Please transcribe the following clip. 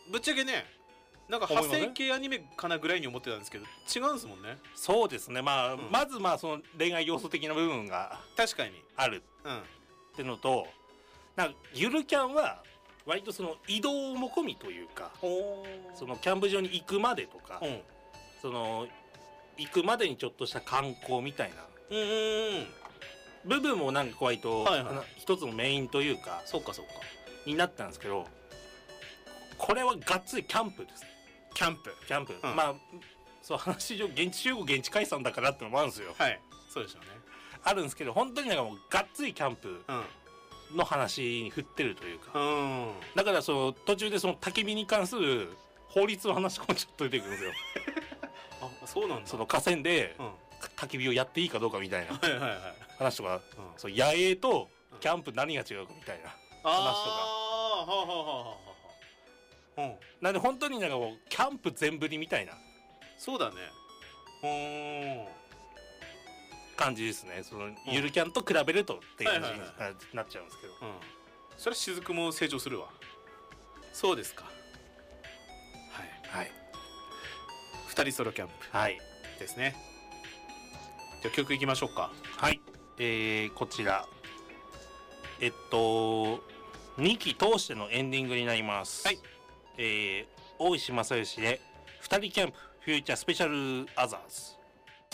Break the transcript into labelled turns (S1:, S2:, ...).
S1: ぶっちゃけねなんか派生系アニメかなぐらいに思ってたんですけど違うんですもんね。
S2: そうですね、まあ、まずまあその恋愛要素的な部分が
S1: 確かに
S2: あるってのと、なんかゆるキャンは割とその移動も込みというか、そのキャンプ場に行くまでとか、その行くまでにちょっとした観光みたいな部分もなんか割と一つのメインというか、
S1: そうかそうか
S2: になったんですけど、これはがっつりキャンプですね。キャンプ、まあそう話上現地集合現地解散だからってのもあるんですよ。
S1: はいそうでしょうね。
S2: あるんですけど、本当になんかもうがっつりキャンプの話に振ってるというか、だからその途中でその焚き火に関する法律の話もちょっと出てくるんですよ。
S1: あそうなんだ。そ
S2: の河川で焚き火をやっていいかどうかみたいな話とか、そう野営とキャンプ何が違うかみたいな話とか。なんで本当になんかもうキャンプ全振りみたいな、
S1: そうだね
S2: 感じですね。そのゆるキャンと比べるとっていう感じになっちゃうんですけど、
S1: それ雫も成長するわ。そうですか。はい2人ソロキャンプですね。じゃあ曲いきましょうか。
S2: はい、こちら2期通してのエンディングになります。はい、大石正義で2人キャンプフューチャースペシャルアザーズ。